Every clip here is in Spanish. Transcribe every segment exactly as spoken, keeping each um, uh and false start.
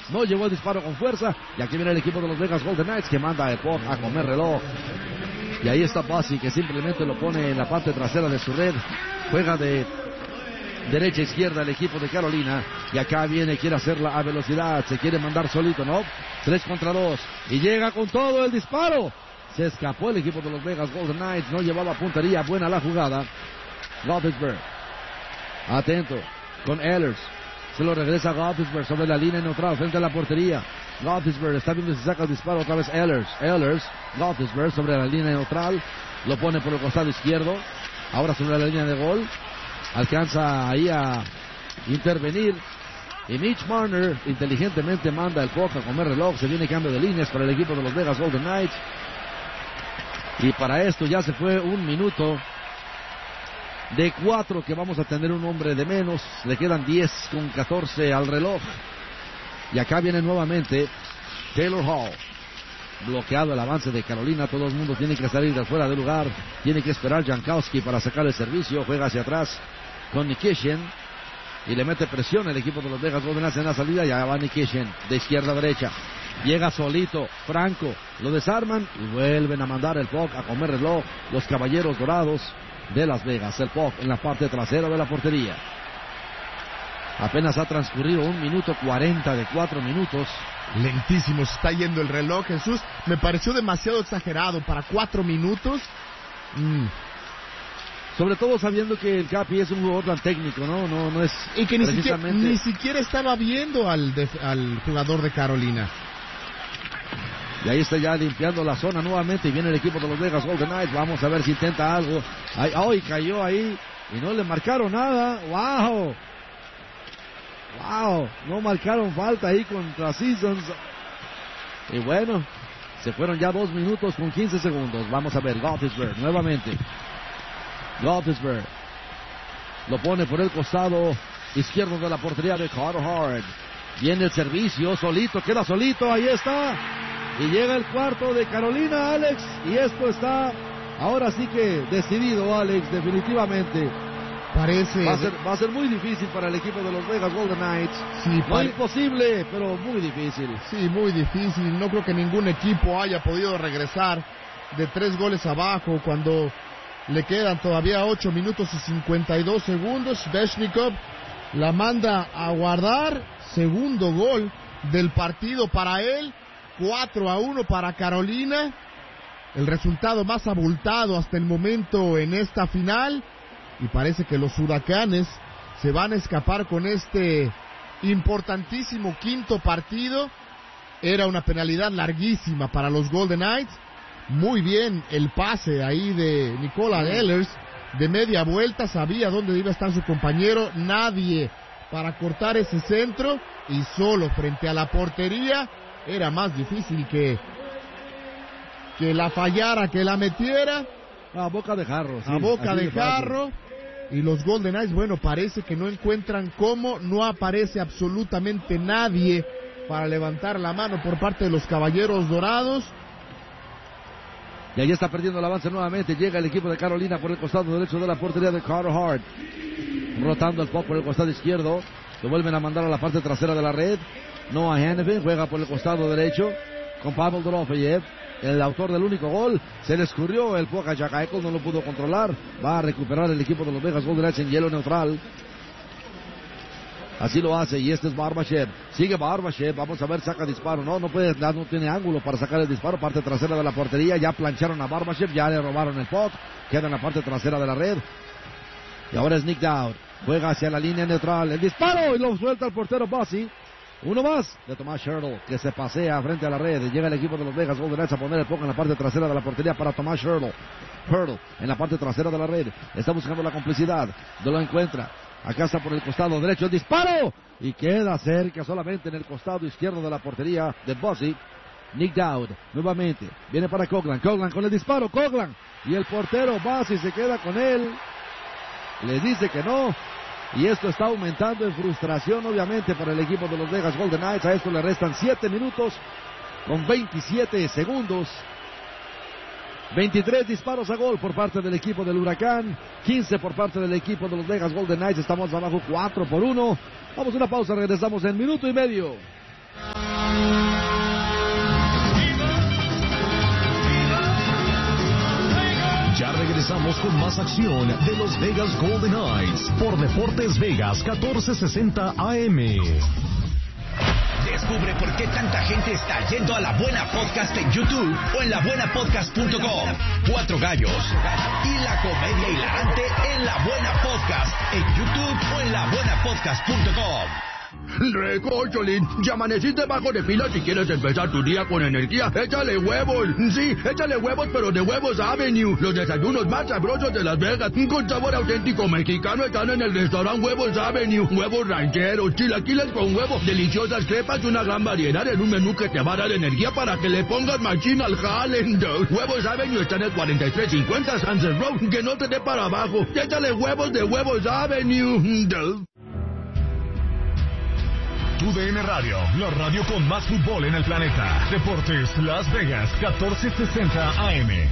no llevó el disparo con fuerza. Y aquí viene el equipo de los Vegas Golden Knights que manda el puck a comer reloj. Y ahí está Bossy, que simplemente lo pone en la parte trasera de su red. Juega de derecha a izquierda el equipo de Carolina. Y acá viene, quiere hacerla a velocidad. Se quiere mandar solito, ¿no? Tres contra dos. Y llega con todo el disparo. Se escapó el equipo de los Vegas Golden Knights. No llevaba puntería. Buena la jugada. Gothenburg. Atento. Con Ehlers. Se lo regresa a Gothenburg sobre la línea neutral frente a la portería. Gothenburg está viendo si saca el disparo otra vez. Ehlers. Ehlers. Gothenburg sobre la línea neutral. Lo pone por el costado izquierdo. Ahora sobre la línea de gol. Alcanza ahí a intervenir. Y Mitch Marner inteligentemente manda el puck a comer reloj. Se viene cambio de líneas para el equipo de los Vegas Golden Knights. Y para esto ya se fue un minuto de cuatro que vamos a tener un hombre de menos. Le quedan diez con catorce al reloj. Y acá viene nuevamente Taylor Hall. Bloqueado el avance de Carolina. Todo el mundo tiene que salir de fuera del lugar. Tiene que esperar Jankowski para sacar el servicio. Juega hacia atrás con Nikishin. Y le mete presión el equipo de los Vegas Golden Knights en la salida. Ya va Nikishin de izquierda a derecha. Llega solito Franco. Lo desarman y vuelven a mandar el puck a comer reloj. Los Caballeros Dorados de Las Vegas. El puck en la parte trasera de la portería. Apenas ha transcurrido un minuto cuarenta de cuatro minutos. Lentísimo se está yendo el reloj, Jesús. Me pareció demasiado exagerado para cuatro minutos. Mm. Sobre todo sabiendo que el Capi es un jugador tan técnico, ¿no? No, no es y que ni siquiera, precisamente... ni siquiera estaba viendo al, de, al jugador de Carolina. Y ahí está ya limpiando la zona nuevamente. Y viene el equipo de los Vegas Golden Knights. Vamos a ver si intenta algo. Ay, ay, cayó ahí. Y no le marcaron nada. ¡Wow! ¡Wow! No marcaron falta ahí contra Seasons. Y bueno, se fueron ya dos minutos con quince segundos. Vamos a ver, Gothenburg nuevamente. Gothenburg lo pone por el costado izquierdo de la portería de Carter Hart. Viene el servicio, solito, queda solito, ahí está. Y llega el cuarto de Carolina, Alex. Y esto está ahora sí que decidido, Alex, definitivamente. Parece... Va a ser, va a ser muy difícil para el equipo de los Vegas Golden Knights. Sí, no pare... imposible, pero muy difícil. Sí, muy difícil. No creo que ningún equipo haya podido regresar de tres goles abajo cuando le quedan todavía ocho minutos y cincuenta y dos segundos. Svechnikov la manda a guardar. Segundo gol del partido para él. cuatro a uno para Carolina. El resultado más abultado hasta el momento en esta final. Y parece que los Huracanes se van a escapar con este importantísimo quinto partido. Era una penalidad larguísima para los Golden Knights. Muy bien el pase ahí de Nicola Ehlers. De media vuelta, sabía dónde iba a estar su compañero. Nadie para cortar ese centro. Y solo frente a la portería. Era más difícil que, que la fallara, que la metiera. A boca de jarro. Sí, a boca de, de jarro. Y los Golden Knights, bueno, parece que no encuentran cómo. No aparece absolutamente nadie para levantar la mano por parte de los Caballeros Dorados. Y ahí está perdiendo el avance nuevamente. Llega el equipo de Carolina por el costado derecho de la portería de Carter Hart. Rotando el puck por el costado izquierdo. Lo vuelven a mandar a la parte trasera de la red. Noah Hanifin juega por el costado derecho con Pavel Dorofeyev, el autor del único gol. Se le escurrió el puck a Jack Eichel, no lo pudo controlar. Va a recuperar el equipo de los Vegas Golden Knights en hielo neutral. Así lo hace, y este es Barbashev. Sigue Barbashev, vamos a ver, saca disparo. No, no puede, no tiene ángulo para sacar el disparo. Parte trasera de la portería, ya plancharon a Barbashev, ya le robaron el puck. Queda en la parte trasera de la red. Y ahora es Nick Dowd. Juega hacia la línea neutral. El disparo y lo suelta el portero Bossy. Uno más de Tomás Hertl, que se pasea frente a la red. Llega el equipo de los Vegas Golden Knights a poner el puck en la parte trasera de la portería para Tomás Hertl. Hertl en la parte trasera de la red. Está buscando la complicidad. No lo encuentra. Acá está por el costado derecho el disparo. Y queda cerca solamente en el costado izquierdo de la portería de Bossy. Nick Dowd nuevamente. Viene para Coghlan. Coghlan con el disparo. Coghlan. Y el portero Bossy se queda con él. Le dice que no. Y esto está aumentando en frustración, obviamente, para el equipo de los Vegas Golden Knights. A esto le restan siete minutos con veintisiete segundos. veintitrés disparos a gol por parte del equipo del Huracán. quince por parte del equipo de los Vegas Golden Knights. Estamos abajo cuatro por uno. Vamos a una pausa, regresamos en minuto y medio. Regresamos con más acción de los Vegas Golden Knights por Deportes Vegas catorce sesenta A M. Descubre por qué tanta gente está yendo a La Buena Podcast en YouTube o en la buena podcast punto com. Cuatro gallos y la comedia hilarante en La Buena Podcast en YouTube o en la buena podcast punto com. Recocholín, ya amaneciste bajo de pila. Si quieres empezar tu día con energía, échale huevos. Sí, échale huevos, pero de Huevos Avenue. Los desayunos más sabrosos de Las Vegas, con sabor auténtico mexicano, están en el restaurante Huevos Avenue. Huevos rancheros, chilaquiles con huevo, deliciosas crepas y una gran variedad en un menú que te va a dar energía para que le pongas machín al jale. Huevos Avenue está en el cuarenta y tres cincuenta Sunset Road. Que no te dé para abajo. Échale huevos de Huevos Avenue. Tu D N Radio, la radio con más fútbol en el planeta. Deportes Las Vegas, catorce sesenta A M.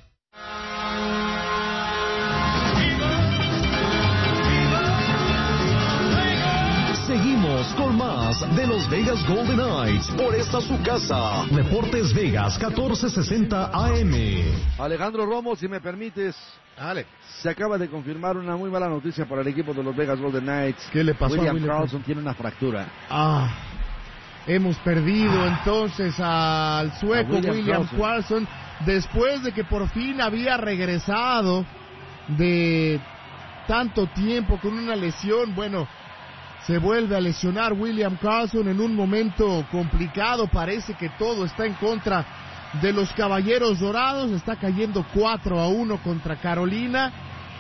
Seguimos con más de los Vegas Golden Knights por esta su casa. Deportes Vegas, catorce sesenta A M. Alejandro Romo, si me permites. Dale. Se acaba de confirmar una muy mala noticia para el equipo de los Vegas Golden Knights. ¿Qué le pasó William a William Karlsson? Tiene una fractura. Ah, hemos perdido ah. entonces al sueco William, William Karlsson, después de que por fin había regresado de tanto tiempo con una lesión. Bueno, se vuelve a lesionar William Karlsson en un momento complicado. Parece que todo está en contra de los Caballeros Dorados. Está cayendo cuatro a uno contra Carolina.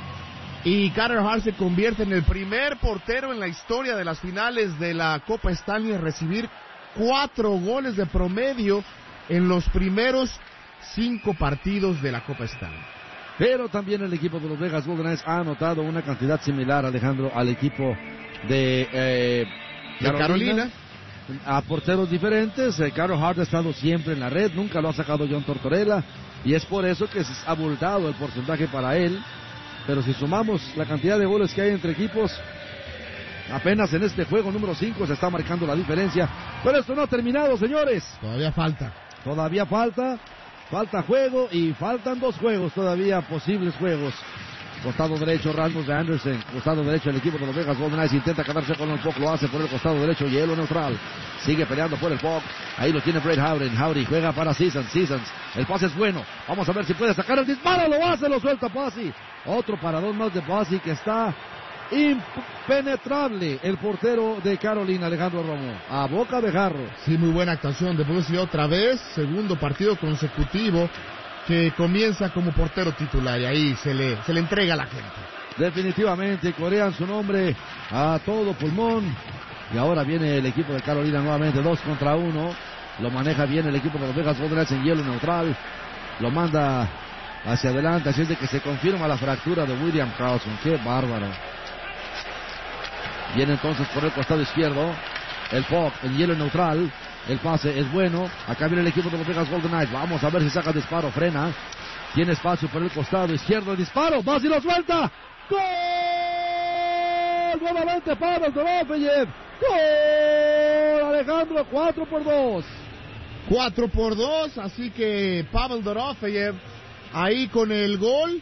Y Carter Hart se convierte en el primer portero en la historia de las finales de la Copa Stanley en recibir cuatro goles de promedio en los primeros cinco partidos de la Copa Stanley. Pero también el equipo de los Vegas Golden Knights ha anotado una cantidad similar, Alejandro, al equipo de, eh, de Carolina. Carolina. A porteros diferentes. eh, Carter Hart ha estado siempre en la red, nunca lo ha sacado John Tortorella, y es por eso que se ha abultado el porcentaje para él. Pero si sumamos la cantidad de goles que hay entre equipos, apenas en este juego número cinco se está marcando la diferencia. Pero esto no ha terminado, señores. Todavía falta. Todavía falta. Falta juego y faltan dos juegos todavía, posibles juegos. Costado derecho, Rasmus Andersen. Costado derecho, el equipo de los Vegas Golden Knights intenta quedarse con el puck, lo hace por el costado derecho, hielo neutral. Sigue peleando por el puck. Ahí lo tiene Brett Howden. Howdy juega para Seasons. Seasons. El pase es bueno. Vamos a ver si puede sacar el disparo. Lo hace, lo suelta Pasi. Otro paradón más de Pasi que está impenetrable. El portero de Carolina, Alejandro Romo. A boca de jarro. Sí, muy buena actuación de Bruce otra vez. Segundo partido consecutivo que comienza como portero titular y ahí se le, se le entrega a la gente. Definitivamente corean su nombre a todo pulmón. Y ahora viene el equipo de Carolina nuevamente, dos contra uno. Lo maneja bien el equipo de los Vegas Golden Knights en hielo neutral. Lo manda hacia adelante, así es de que se confirma la fractura de William Karlsson. ¡Qué bárbaro! Viene entonces por el costado izquierdo. El puck en hielo neutral. El pase es bueno. Acá viene el equipo de los Vegas Golden Knights. Vamos a ver si saca el disparo. Frena. Tiene espacio por el costado izquierdo. El disparo. Va y lo suelta. ¡Gol! Nuevamente Pavel Dorofeyev. ¡Gol! Alejandro, cuatro por dos. cuatro por dos. Así que Pavel Dorofeyev ahí con el gol.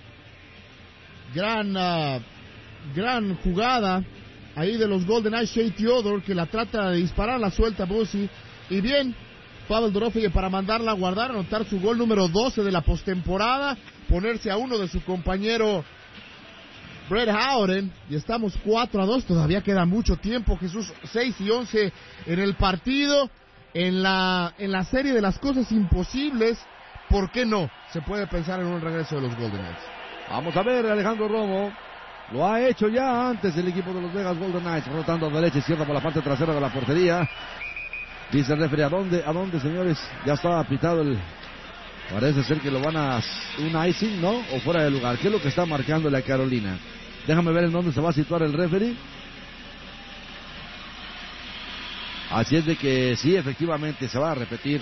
Gran, uh, gran jugada ahí de los Golden Knights. Shea Theodore que la trata de disparar, la suelta Bussi. Y bien, Pavel Dorofeyev para mandarla a guardar, anotar su gol número doce de la postemporada, ponerse a uno de su compañero Brett Howden. Y estamos cuatro a dos, todavía queda mucho tiempo, Jesús. Seis y once en el partido. En la, en la serie de las cosas imposibles, ¿por qué no? Se puede pensar en un regreso de los Golden Knights. Vamos a ver, Alejandro Romo. Lo ha hecho ya antes el equipo de los Vegas Golden Knights, rotando a derecha y izquierda por la parte trasera de la portería. Dice el referee, ¿a dónde, a dónde, señores? Ya está apitado el... Parece ser que lo van a... un icing, ¿no? O fuera de lugar. ¿Qué es lo que está marcando la Carolina? Déjame ver en dónde se va a situar el referee. Así es de que sí, efectivamente, se va a repetir.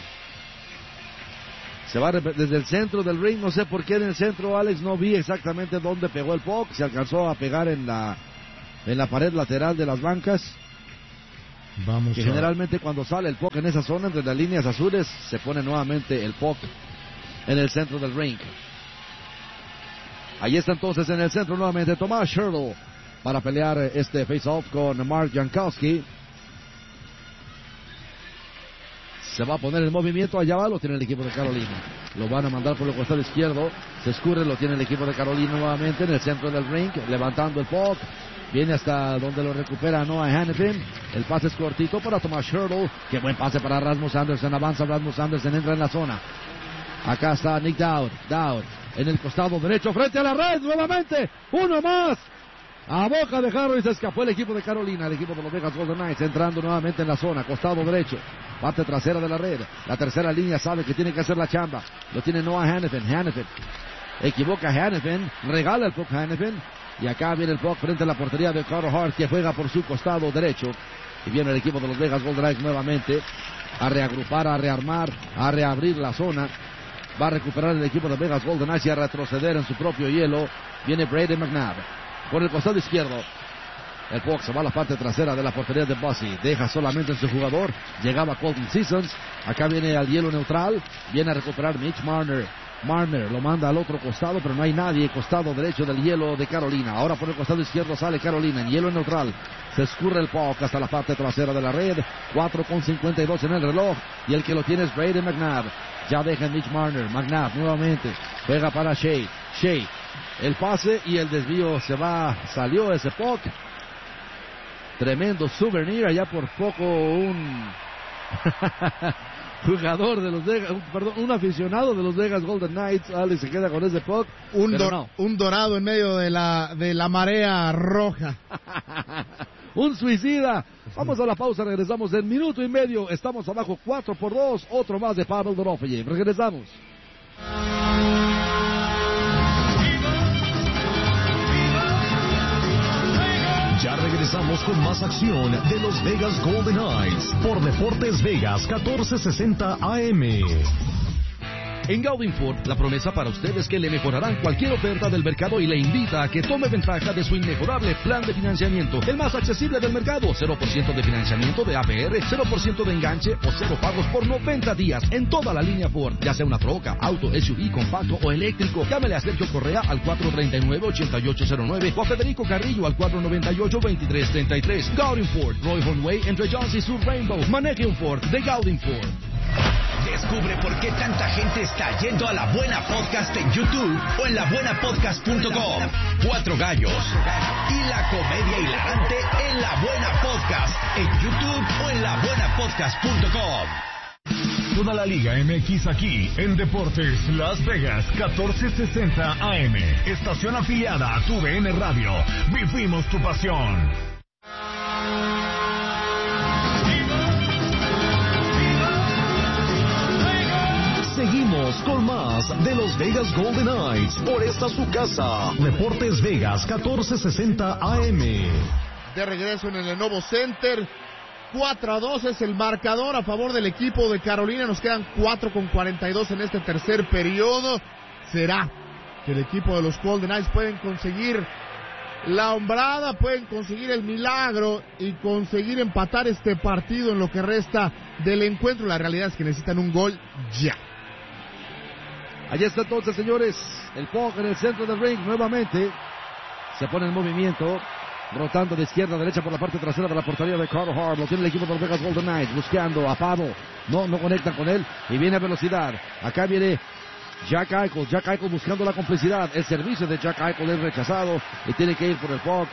Se va a repetir desde el centro del ring. No sé por qué en el centro, Alex, no vi exactamente dónde pegó el puck. Se alcanzó a pegar en la, en la pared lateral de las bancas. Vamos que a... generalmente cuando sale el puck en esa zona, entre las líneas azules, se pone nuevamente el puck en el centro del ring. Ahí está entonces en el centro nuevamente Tomás Sherrill para pelear este face-off con Mark Jankowski. Se va a poner en movimiento, allá va, lo tiene el equipo de Carolina. Lo van a mandar por el costado izquierdo. Se escurre, lo tiene el equipo de Carolina nuevamente en el centro del ring, levantando el puck. Viene hasta donde lo recupera Noah Hannafin. El pase es cortito para Tomás Sherrill. Qué buen pase para Rasmus Anderson. Avanza Rasmus Anderson, entra en la zona. Acá está Nick Dowd. Dowd en el costado derecho, frente a la red nuevamente. Uno más. A boca de Harris se escapó el equipo de Carolina, el equipo de los Vegas Golden Knights, entrando nuevamente en la zona, costado derecho, parte trasera de la red. La tercera línea sabe que tiene que hacer la chamba. Lo tiene Noah Hannafin. Hannafin equivoca Hannafin, regala el puck Hannafin. Y acá viene el puck frente a la portería de Carter Hart, que juega por su costado derecho. Y viene el equipo de los Vegas Golden Knights nuevamente a reagrupar, a rearmar, a reabrir la zona. Va a recuperar el equipo de Vegas Golden Knights y a retroceder en su propio hielo. Viene Brady McNabb por el costado izquierdo. El puck se va a la parte trasera de la portería de Bossy. Deja solamente en su jugador. Llegaba Colton Seasons. Acá viene al hielo neutral. Viene a recuperar Mitch Marner. Marner lo manda al otro costado, pero no hay nadie. Costado derecho del hielo de Carolina. Ahora por el costado izquierdo sale Carolina en hielo neutral. Se escurre el puck hasta la parte trasera de la red. cuatro con cincuenta y dos en el reloj. Y el que lo tiene es Brady McNabb. Ya deja Mitch Marner. McNabb nuevamente. Juega para Shea. Shea. El pase y el desvío se va. Salió ese puck. Tremendo souvenir. Allá por poco un jugador de los Vegas, perdón, un aficionado de los Vegas Golden Knights, Alex, se queda con ese puck. Un, do, no. un dorado en medio de la, de la marea roja. Un suicida. Vamos a la pausa, regresamos en minuto y medio. Estamos abajo cuatro por dos. Otro más de Pavel Dorofeyev. Regresamos. Ya regresamos con más acción de los Vegas Golden Knights por Deportes Vegas catorce sesenta A M. En Gaudin Ford, la promesa para usted es que le mejorarán cualquier oferta del mercado y le invita a que tome ventaja de su inmejorable plan de financiamiento, el más accesible del mercado. cero por ciento de financiamiento de A P R, cero por ciento de enganche o cero pagos por noventa días en toda la línea Ford, ya sea una troca, auto, S U V, compacto o eléctrico. Llámele a Sergio Correa al cuatro treinta y nueve, ochenta y ocho cero nueve o a Federico Carrillo al cuatro noventa y ocho, veintitrés treinta y tres. Gaudin Ford, Roy Way entre Johns y Sur Rainbow. Maneje un Ford de Gaudin Ford. Descubre por qué tanta gente está yendo a La Buena Podcast en YouTube o en la buena podcast punto com. Cuatro gallos y la comedia hilarante en La Buena Podcast en YouTube o en la buena podcast punto com. Toda la Liga M X aquí en Deportes Las Vegas catorce sesenta A M. Estación afiliada a tu V N Radio. Vivimos tu pasión. Seguimos con más de los Vegas Golden Knights por esta su casa. Deportes Vegas catorce sesenta A M. De regreso en el Lenovo Center. cuatro a dos es el marcador a favor del equipo de Carolina. Nos quedan cuatro con cuarenta y dos en este tercer periodo. ¿Será que el equipo de los Golden Knights pueden conseguir la hombrada, pueden conseguir el milagro y conseguir empatar este partido en lo que resta del encuentro? La realidad es que necesitan un gol ya. Allí está entonces, señores, el puck en el centro del ring nuevamente. Se pone en movimiento, rotando de izquierda a derecha por la parte trasera de la portería de Carter Hart. Lo tiene el equipo de los Vegas Golden Knights, buscando a Pavo. No, no conectan con él y viene a velocidad. Acá viene Jack Eichel. Jack Eichel buscando la complicidad. El servicio de Jack Eichel es rechazado y tiene que ir por el puck.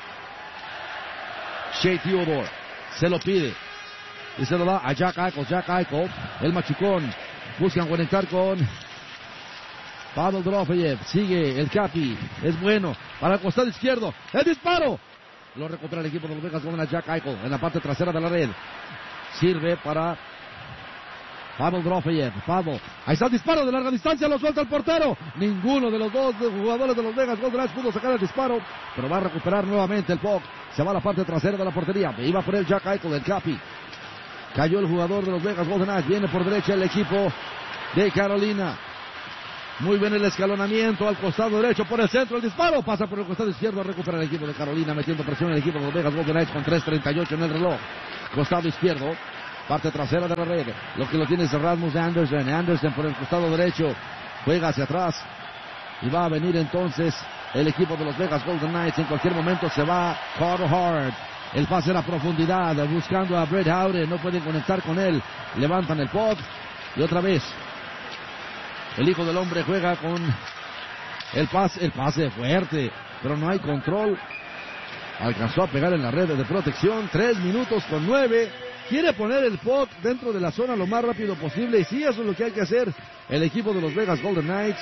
Shea Theodore se lo pide y se lo da a Jack Eichel. Jack Eichel, el machucón, buscan conectar con Pavel Dorofeyev. Sigue el Capi. Es bueno para el costado izquierdo. ¡El disparo! Lo recupera el equipo de los Vegas con a Jack Eichel en la parte trasera de la red. Sirve para Pavel Dorofeyev. Pavel. Ahí está el disparo de larga distancia. Lo suelta el portero. Ninguno de los dos jugadores de los Vegas Golden Knights pudo sacar el disparo, pero va a recuperar nuevamente el puck. Se va a la parte trasera de la portería. Iba por el Jack Eichel, el Capi. Cayó el jugador de los Vegas Golden Knights. Viene por derecha el equipo de Carolina. Muy bien el escalonamiento al costado derecho por el centro. El disparo pasa por el costado izquierdo. Recupera el equipo de Carolina metiendo presión el equipo de los Vegas Golden Knights con tres treinta y ocho en el reloj. Costado izquierdo. Parte trasera de la red. Lo que lo tiene es Rasmus Anderson. Anderson por el costado derecho. Juega hacia atrás. Y va a venir entonces el equipo de los Vegas Golden Knights. En cualquier momento se va Carter Hart. El pase a la profundidad, buscando a Brett Howden. No pueden conectar con él. Levantan el puck. Y otra vez, el hijo del hombre juega con el pase, el pase fuerte. Pero no hay control. Alcanzó a pegar en la red de protección. Tres minutos con nueve. Quiere poner el puck dentro de la zona lo más rápido posible. Y sí, eso es lo que hay que hacer el equipo de los Vegas Golden Knights.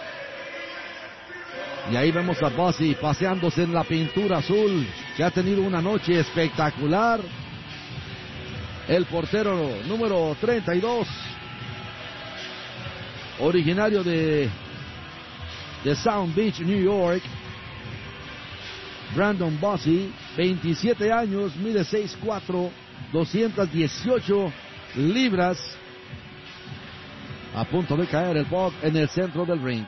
Y ahí vemos a Bossy paseándose en la pintura azul, que ha tenido una noche espectacular. El portero número treinta y dos, originario de, de Sound Beach, New York. Brandon Bossy, veintisiete años, mide seis cuatro, doscientas dieciocho libras. A punto de caer el puck en el centro del ring.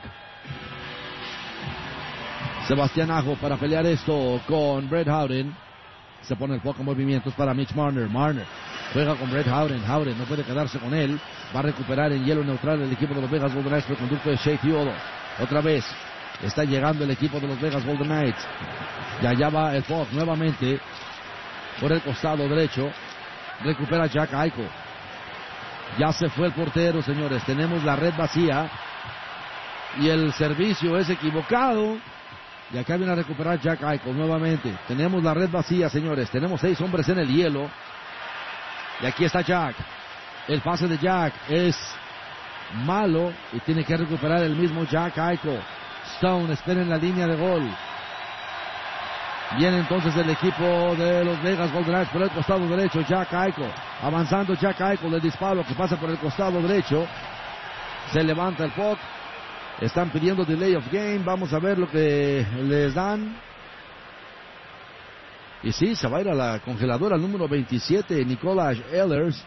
Sebastián Aho para pelear esto con Brett Howden. Se pone el puck en movimientos para Mitch Marner. Marner juega con Brett Howden. Howden no puede quedarse con él. Va a recuperar en hielo neutral el equipo de los Vegas Golden Knights por conducto de Shea Theodore. Otra vez está llegando el equipo de los Vegas Golden Knights. Y allá va el puck nuevamente por el costado derecho. Recupera Jack Eichel. Ya se fue el portero, señores. Tenemos la red vacía. Y el servicio es equivocado. Y acá viene a recuperar Jack Eichel nuevamente. Tenemos la red vacía, señores. Tenemos seis hombres en el hielo. Y aquí está Jack. El pase de Jack es malo. Y tiene que recuperar el mismo Jack Eichel. Stone espera en la línea de gol. Viene entonces el equipo de los Vegas Golden Knights por el costado derecho. Jack Eichel. Avanzando Jack Eichel. El disparo que pasa por el costado derecho. Se levanta el puck. Están pidiendo delay of game. Vamos a ver lo que les dan. Y sí, se va a ir a la congeladora el número veintisiete, Nicolas Ehlers.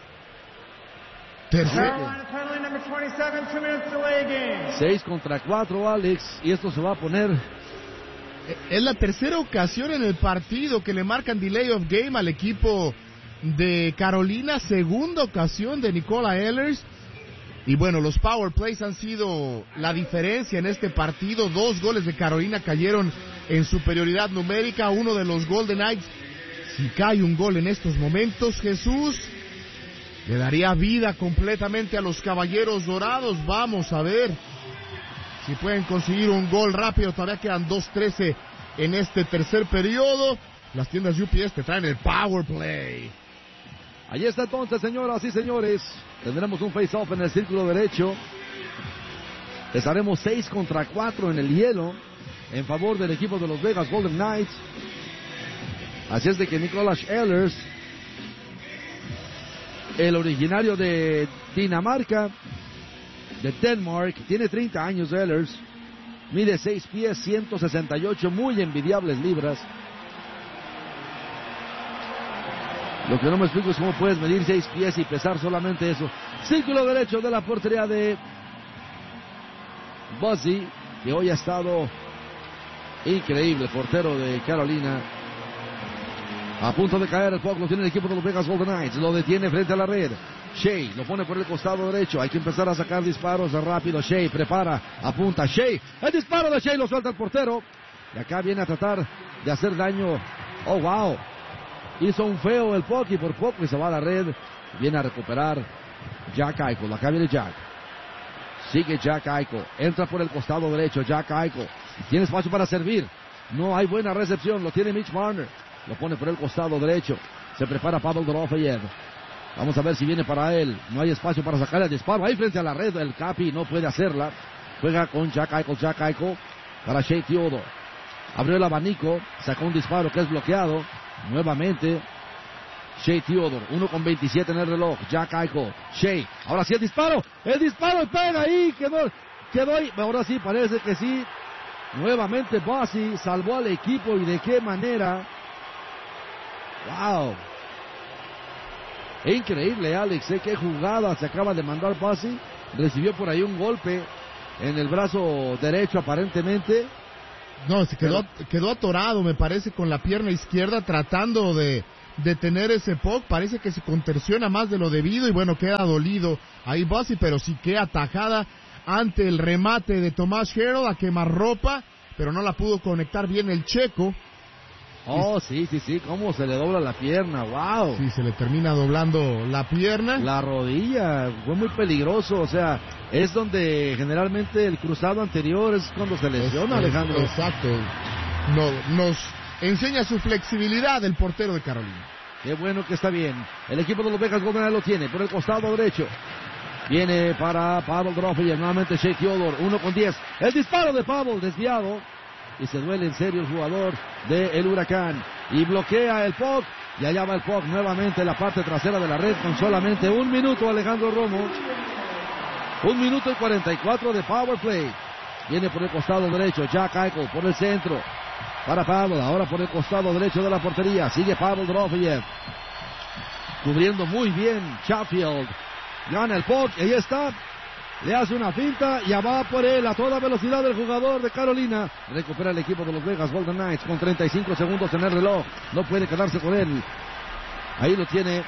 seis contra cuatro, Alex. Y esto se va a poner... Es la tercera ocasión en el partido que le marcan delay of game al equipo de Carolina. Segunda ocasión de Nicolas Ehlers. Y bueno, los power plays han sido la diferencia en este partido. Dos goles de Carolina cayeron en superioridad numérica. Uno de los Golden Knights, si cae un gol en estos momentos, Jesús, le daría vida completamente a los Caballeros Dorados. Vamos a ver si pueden conseguir un gol rápido. Todavía quedan dos trece en este tercer periodo. Las tiendas U P S te traen el power play. Allí está entonces, señoras y señores. Tendremos un face-off en el círculo derecho. Estaremos seis contra cuatro en el hielo en favor del equipo de los Vegas Golden Knights. Así es de que Nicolas Ehlers, el originario de Dinamarca, de Denmark, tiene treinta años. Ehlers mide seis pies, ciento sesenta y ocho, muy envidiables libras. Lo que no me explico es cómo puedes medir seis pies y pesar solamente eso. Círculo derecho de la portería de Bossy, que hoy ha estado increíble, portero de Carolina. A punto de caer el puck, lo tiene el equipo de los Vegas Golden Knights. Lo detiene frente a la red. Shea lo pone por el costado derecho. Hay que empezar a sacar disparos rápido. Shea prepara, apunta. Shea, el disparo de Shea lo suelta el portero. Y acá viene a tratar de hacer daño. Oh, wow. Hizo un feo el puck y por poco se va a la red. Viene a recuperar Jack Eichel. Acá viene Jack. Sigue Jack Eichel. Entra por el costado derecho. Jack Eichel. Tiene espacio para servir. No hay buena recepción. Lo tiene Mitch Marner. Lo pone por el costado derecho. Se prepara Pavel Dorofeyev. Vamos a ver si viene para él. No hay espacio para sacar el disparo. Ahí frente a la red. El Capi no puede hacerla. Juega con Jack Eichel. Jack Eichel para Shea Theodore. Abrió el abanico. Sacó un disparo que es bloqueado. Nuevamente Shea Theodore, uno con veintisiete en el reloj. Jack Eichel, Shea, ahora sí el disparo, el disparo pega ahí, quedó, quedó ahí, ahora sí parece que sí. Nuevamente Bossy salvó al equipo y de qué manera. Wow, increíble, Alex, ¿eh? Qué jugada se acaba de mandar Bossy. Recibió por ahí un golpe en el brazo derecho aparentemente. No, se quedó, quedó atorado, me parece, con la pierna izquierda, tratando de detener ese puck. Parece que se contorsiona más de lo debido y bueno, queda dolido ahí Bossy, pero sí queda atajada ante el remate de Tomás Herro a quemarropa, pero no la pudo conectar bien el checo. Oh, sí, sí, sí, cómo se le dobla la pierna, wow. Sí, se le termina doblando la pierna. La rodilla, fue muy peligroso, o sea, es donde generalmente el cruzado anterior es cuando se lesiona, es, Alejandro. Exacto, no, nos enseña su flexibilidad el portero de Carolina. Qué bueno que está bien. El equipo de los Vegas Golden Knights lo tiene por el costado derecho. Viene para Pavel Dorofeyev, nuevamente Shea Theodore, uno con diez. El disparo de Pavel desviado. Y se duele en serio el jugador del Huracán. Y bloquea el Puck. Y allá va el Puck nuevamente en la parte trasera de la red con solamente un minuto, Alejandro Romo. Un minuto y cuarenta y cuatro de power play. Viene por el costado derecho Jack Eichel por el centro. Para Pavel, ahora por el costado derecho de la portería. Sigue Pavel Dorofeyev. Cubriendo muy bien Chatfield. Gana el Puck. Ahí está. Le hace una finta y va por él a toda velocidad el jugador de Carolina. Recupera el equipo de los Vegas Golden Knights con treinta y cinco segundos en el reloj. No puede quedarse con él. Ahí lo tiene.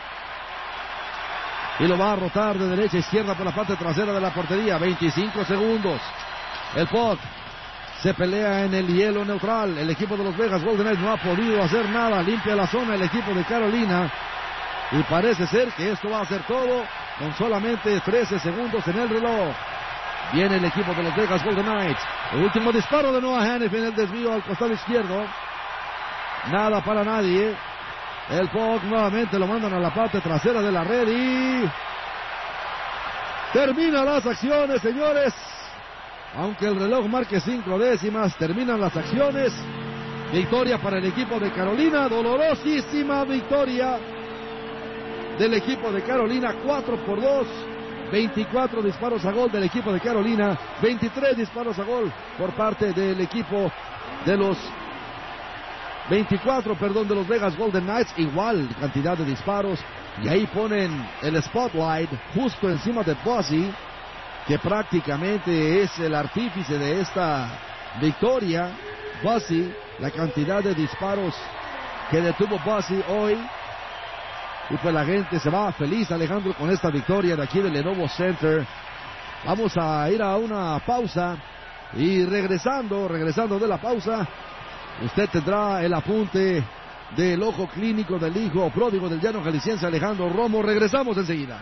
Y lo va a rotar de derecha a izquierda por la parte trasera de la portería. veinticinco segundos. El puck se pelea en el hielo neutral. El equipo de los Vegas Golden Knights no ha podido hacer nada. Limpia la zona el equipo de Carolina. Y parece ser que esto va a ser todo con solamente trece segundos en el reloj. Viene el equipo de los Vegas Golden Knights. El último disparo de Noah Hanifin en el desvío al costado izquierdo. Nada para nadie. El puck nuevamente lo mandan a la parte trasera de la red y terminan las acciones, señores. Aunque el reloj marque cinco décimas, terminan las acciones. Victoria para el equipo de Carolina. Dolorosísima victoria del equipo de Carolina, cuatro por dos, veinticuatro disparos a gol del equipo de Carolina, veintitrés disparos a gol por parte del equipo de los veinticuatro, perdón, de los Vegas Golden Knights, igual cantidad de disparos, y ahí ponen el spotlight justo encima de Bossy, que prácticamente es el artífice de esta victoria. Bossy, la cantidad de disparos que detuvo Bossy hoy. Y pues la gente se va feliz, Alejandro, con esta victoria de aquí del Lenovo Center. Vamos a ir a una pausa y regresando, regresando de la pausa, usted tendrá el apunte del ojo clínico del hijo pródigo del llano jalisciense Alejandro Romo. Regresamos enseguida.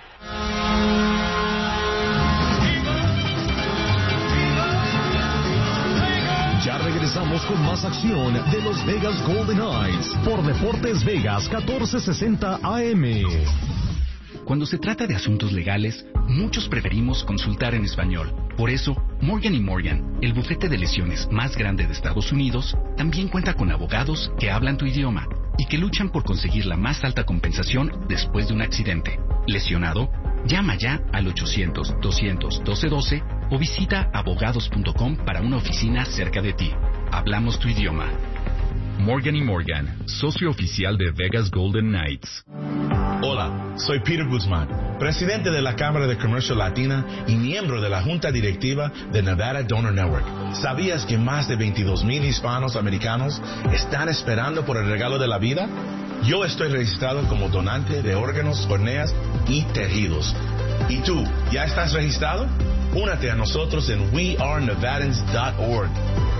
Ya regresamos con más acción de los Vegas Golden Knights por Deportes Vegas catorce sesenta A M. Cuando se trata de asuntos legales, muchos preferimos consultar en español. Por eso, Morgan y Morgan, el bufete de lesiones más grande de Estados Unidos, también cuenta con abogados que hablan tu idioma y que luchan por conseguir la más alta compensación después de un accidente. ¿Lesionado? Llama ya al ochocientos, doscientos, doce doce o visita abogados punto com para una oficina cerca de ti. Hablamos tu idioma. Morgan y Morgan, socio oficial de Vegas Golden Knights. Hola, soy Peter Guzmán, presidente de la Cámara de Comercio Latina y miembro de la Junta Directiva de Nevada Donor Network. ¿Sabías que más de veintidós mil hispanos americanos están esperando por el regalo de la vida? Yo estoy registrado como donante de órganos, córneas y tejidos. ¿Y tú, ya estás registrado? Únete a nosotros en we are nevadans dot org.